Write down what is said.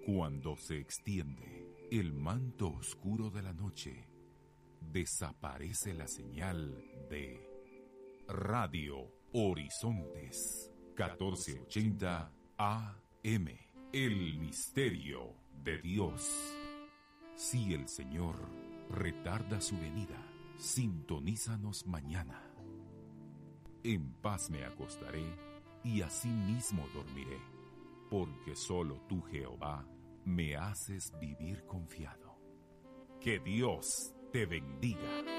Cuando se extiende el manto oscuro de la noche, desaparece la señal de Radio Horizontes 1480 AM. El misterio de Dios. Si el Señor retarda su venida, sintonízanos mañana. En paz me acostaré y asimismo dormiré, porque solo tú, Jehová, me haces vivir confiado. Que Dios te bendiga.